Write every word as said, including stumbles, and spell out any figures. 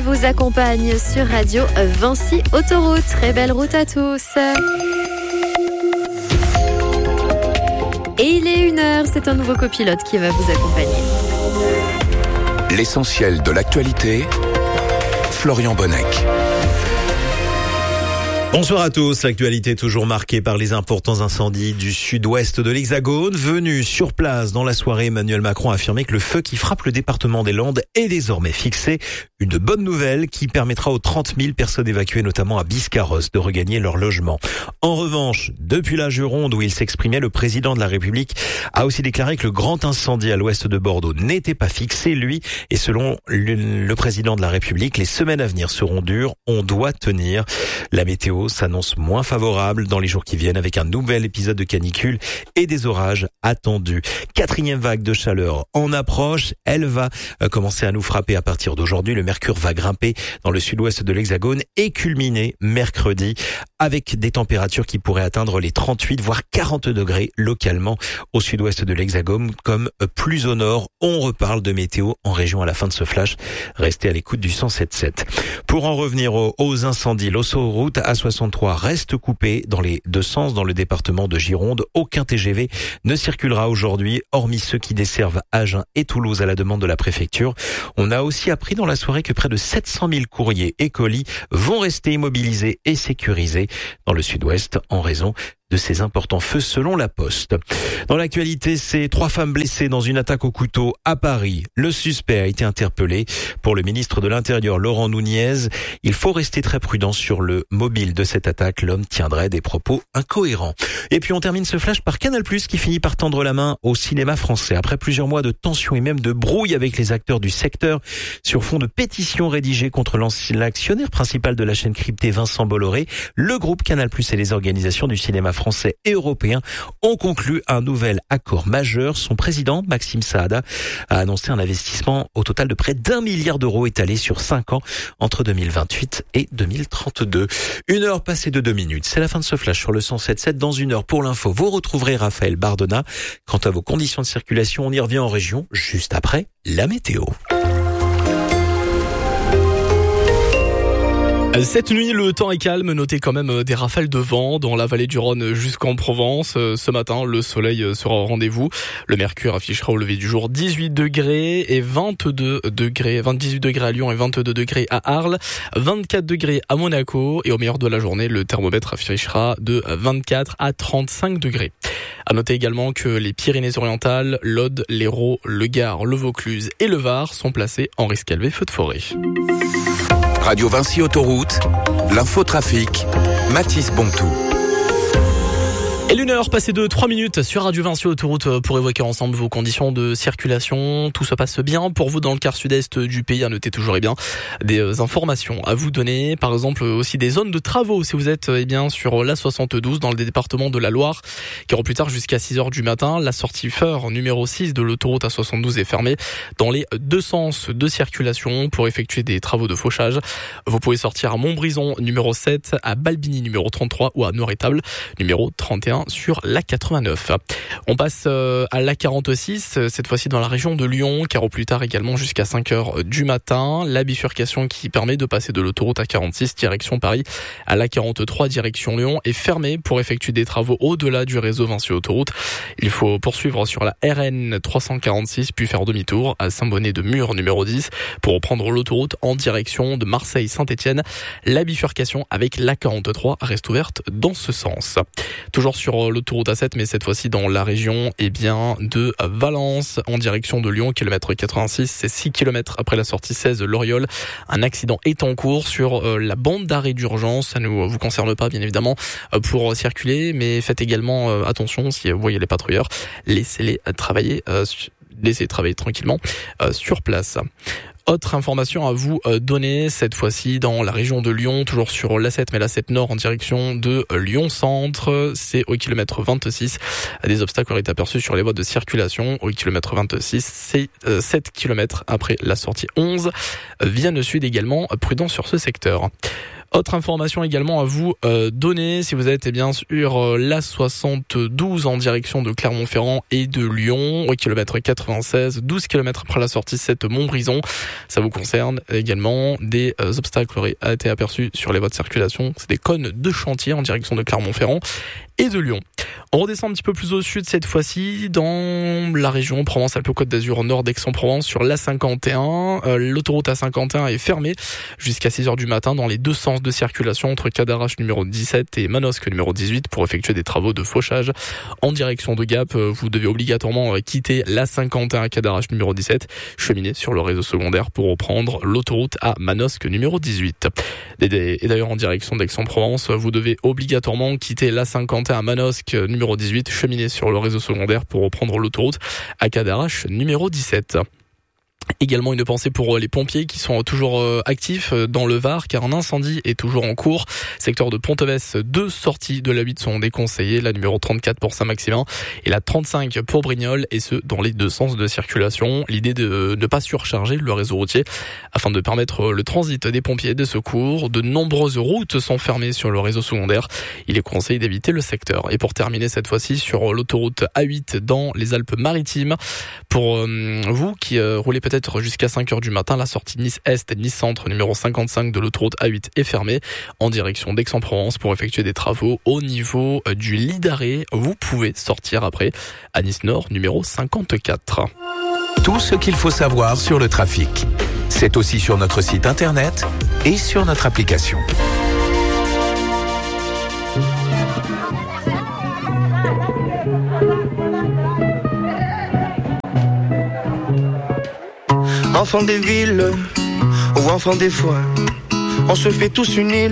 vous accompagne sur Radio Vinci Autoroute. Très belle route à tous. Et il est une heure, c'est un nouveau copilote qui va vous accompagner. L'essentiel de l'actualité, Florian Bonnec. Bonsoir à tous. L'actualité est toujours marquée par les importants incendies du sud-ouest de l'Hexagone. Venu sur place dans la soirée, Emmanuel Macron a affirmé que le feu qui frappe le département des Landes est désormais fixé. Une bonne nouvelle qui permettra aux trente mille personnes évacuées, notamment à Biscarrosse, de regagner leur logement. En revanche, depuis la Gironde où il s'exprimait, le président de la République a aussi déclaré que le grand incendie à l'ouest de Bordeaux n'était pas fixé, lui. Et selon le, le président de la République, les semaines à venir seront dures. On doit tenir. La météo s'annonce moins favorable dans les jours qui viennent avec un nouvel épisode de canicule et des orages attendus. Quatrième vague de chaleur en approche. Elle va commencer à nous frapper à partir d'aujourd'hui. Le mercure va grimper dans le sud-ouest de l'Hexagone et culminer mercredi avec des températures qui pourraient atteindre les trente-huit voire quarante degrés localement au sud-ouest de l'Hexagone comme plus au nord. On reparle de météo en région à la fin de ce flash. Restez à l'écoute du cent sept virgule sept. Pour en revenir aux, aux incendies, l'autoroute A soixante-trois reste coupée dans les deux sens dans le département de Gironde. Aucun T G V ne circulera aujourd'hui, hormis ceux qui desservent Agen et Toulouse à la demande de la préfecture. On a aussi appris dans la soirée que près de sept cent mille courriers et colis vont rester immobilisés et sécurisés dans le sud-ouest en raison de ces importants feux selon la Poste. Dans l'actualité, c'est trois femmes blessées dans une attaque au couteau à Paris. Le suspect a été interpellé. Pour le ministre de l'Intérieur, Laurent Nunez, il faut rester très prudent sur le mobile de cette attaque. L'homme tiendrait des propos incohérents. Et puis on termine ce flash par Canal+, qui finit par tendre la main au cinéma français. Après plusieurs mois de tension et même de brouille avec les acteurs du secteur, sur fond de pétition rédigée contre l'actionnaire principal de la chaîne cryptée, Vincent Bolloré, le groupe Canal+ et les organisations du cinéma français et européen ont conclu un nouvel accord majeur. Son président, Maxime Saada, a annoncé un investissement au total de près d'un milliard d'euros étalé sur cinq ans entre deux mille vingt-huit et deux mille trente-deux. Une heure passée de deux minutes. C'est la fin de ce flash sur le cent sept virgule sept. Dans une heure pour l'info, vous retrouverez Raphaël Bardona. Quant à vos conditions de circulation, on y revient en région juste après la météo. Cette nuit, le temps est calme. Notez quand même des rafales de vent dans la vallée du Rhône jusqu'en Provence. Ce matin, le soleil sera au rendez-vous. Le mercure affichera au lever du jour dix-huit degrés et vingt-deux degrés, dix-huit degrés à Lyon et vingt-deux degrés à Arles, vingt-quatre degrés à Monaco et au meilleur de la journée, le thermomètre affichera de vingt-quatre à trente-cinq degrés. À noter également que les Pyrénées-Orientales, l'Aude, l'Hérault, le Gard, le Vaucluse et le Var sont placés en risque élevé feu de forêt. Radio Vinci Autoroute, l'infotrafic, Mathis Bontou. Et l'une heure passée de trois minutes sur Radio Vinci Autoroute pour évoquer ensemble vos conditions de circulation. Tout se passe bien pour vous dans le quart sud-est du pays. À noter toujours eh bien des informations à vous donner. Par exemple aussi des zones de travaux si vous êtes eh bien sur l'A soixante-douze dans le département de la Loire qui aura plus tard jusqu'à six heures du matin. La sortie Feur numéro six de l'autoroute A soixante-douze est fermée dans les deux sens de circulation pour effectuer des travaux de fauchage. Vous pouvez sortir à Montbrison numéro sept, à Balbini numéro trente-trois ou à Norétable numéro trente et un sur l'A quatre-vingt-neuf. On passe à l'A quarante-six, cette fois-ci dans la région de Lyon, car au plus tard également jusqu'à cinq heures du matin. La bifurcation qui permet de passer de l'autoroute A quarante-six direction Paris à l'A quarante-trois direction Lyon est fermée pour effectuer des travaux au-delà du réseau Vinci Autoroute. Il faut poursuivre sur la R N trois cent quarante-six puis faire demi-tour à Saint-Bonnet-de-Mur numéro dix pour reprendre l'autoroute en direction de Marseille-Saint-Étienne. La bifurcation avec l'A quarante-trois reste ouverte dans ce sens. Toujours sur l'autoroute A sept, mais cette fois-ci dans la région eh bien, de Valence, en direction de Lyon, kilomètre quatre-vingt-six, c'est six kilomètres après la sortie seize de Loriol. Un accident est en cours sur euh, la bande d'arrêt d'urgence. Ça ne vous concerne pas, bien évidemment, euh, pour circuler, mais faites également euh, attention si vous voyez les patrouilleurs. Laissez-les travailler, euh, laissez-les travailler tranquillement euh, sur place. Autre information à vous donner, cette fois-ci dans la région de Lyon, toujours sur l'A sept, mais l'A sept Nord en direction de Lyon-Centre. C'est au kilomètre vingt-six. Des obstacles auraient été aperçus sur les voies de circulation. Au kilomètre vingt-six, c'est sept kilomètres après la sortie onze. Vienne Sud également, prudent sur ce secteur. Autre information également à vous euh, donner, si vous êtes eh bien sur euh, l'A soixante-douze en direction de Clermont-Ferrand et de Lyon, au kilomètre quatre-vingt-seize, douze kilomètres après la sortie sept Montbrison. Ça vous concerne également. Des euh, obstacles auraient été aperçus sur les voies de circulation. C'est des cônes de chantier en direction de Clermont-Ferrand et de Lyon. On redescend un petit peu plus au sud cette fois-ci, dans la région Provence-Alpes-Côte d'Azur, au nord d'Aix-en-Provence, sur l'A cinquante et un. Euh, l'autoroute A cinquante et un est fermée jusqu'à six heures du matin dans les deux sens de circulation entre Cadarache numéro dix-sept et Manosque numéro dix-huit pour effectuer des travaux de fauchage en direction de Gap. Vous devez obligatoirement quitter l'A cinquante et un à Cadarache numéro dix-sept, cheminer sur le réseau secondaire pour reprendre l'autoroute à Manosque numéro dix-huit. Et d'ailleurs en direction d'Aix-en-Provence, vous devez obligatoirement quitter l'A cinquante et un à Manosque numéro dix-huit, cheminer sur le réseau secondaire pour reprendre l'autoroute à Cadarache numéro dix-sept. Également une pensée pour les pompiers qui sont toujours actifs dans le Var car un incendie est toujours en cours. Secteur de Ponteves, deux sorties de la huit sont déconseillées, la numéro trente-quatre pour Saint-Maximin et la trente-cinq pour Brignoles, et ce dans les deux sens de circulation. L'idée de ne pas surcharger le réseau routier afin de permettre le transit des pompiers et des secours. De nombreuses routes sont fermées sur le réseau secondaire. Il est conseillé d'éviter le secteur. Et pour terminer cette fois-ci sur l'autoroute A huit dans les Alpes-Maritimes, pour euh, vous qui euh, roulez peut-être jusqu'à cinq heures du matin, la sortie Nice-Est et Nice-Centre numéro cinquante-cinq de l'autoroute A huit est fermée en direction d'Aix-en-Provence pour effectuer des travaux au niveau du lit d'arrêt. Vous pouvez sortir après à Nice-Nord numéro cinquante-quatre. Tout ce qu'il faut savoir sur le trafic, c'est aussi sur notre site internet et sur notre application. Enfants des villes ou enfants des foins, on se fait tous une île.